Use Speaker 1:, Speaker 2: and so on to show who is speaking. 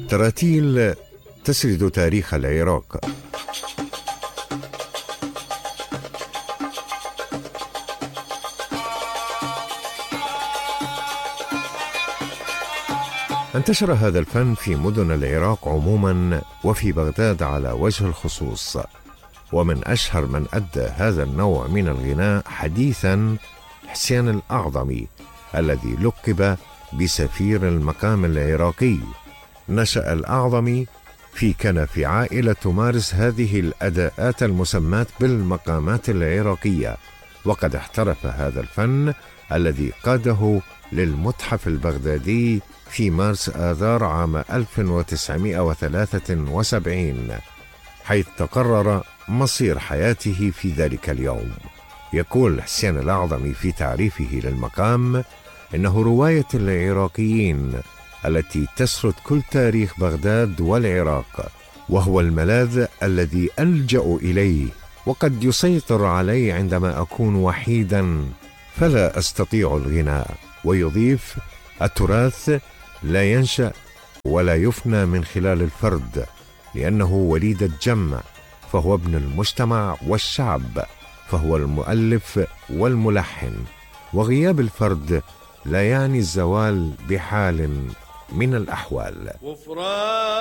Speaker 1: تراتيل تسرد تاريخ العراق. انتشر هذا الفن في مدن العراق عموما وفي بغداد على وجه الخصوص، ومن أشهر من أدى هذا النوع من الغناء حديثا حسين الأعظمي الذي لقب بسفير المقام العراقي. نشأ الأعظمي في كنف عائلة تمارس هذه الأداءات المسماة بالمقامات العراقية، وقد احترف هذا الفن الذي قاده للمتحف البغدادي في مارس آذار عام 1973، حيث تقرر مصير حياته في ذلك اليوم. يقول حسين الأعظمي في تعريفه للمقام إنه رواية العراقيين التي تسرد كل تاريخ بغداد والعراق، وهو الملاذ الذي ألجأ إليه، وقد يسيطر علي عندما أكون وحيدا فلا أستطيع الغناء. ويضيف: التراث لا ينشأ ولا يفنى من خلال الفرد، لأنه وليد الجمع، فهو ابن المجتمع والشعب، فهو المؤلف والملحن، وغياب الفرد لا يعني الزوال بحال من الأحوال.